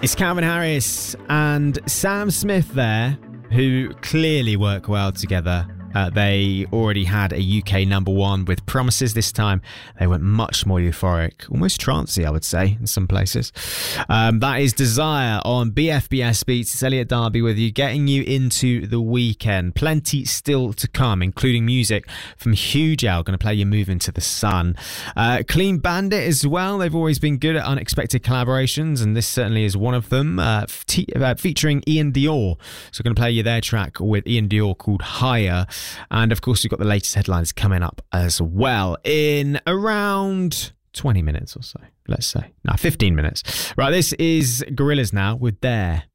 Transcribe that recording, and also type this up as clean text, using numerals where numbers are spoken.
It's Calvin Harris and Sam Smith there, who clearly work well together. They already had a UK number one with Promises. This time they went much more euphoric, almost trancey, I would say, in some places. That is Desire on BFBS Beats. It's Elliot Darby with you, getting you into the weekend. Plenty still to come, including music from Huge L, going to play you Move Into the Sun. Clean Bandit as well. They've always been good at unexpected collaborations, and this certainly is one of them, featuring Ian Dior. So going to play you their track with Ian Dior called Higher. And of course, we've got the latest headlines coming up as well in around 20 minutes or so, let's say. No, 15 minutes. Right, this is Gorillaz now with There.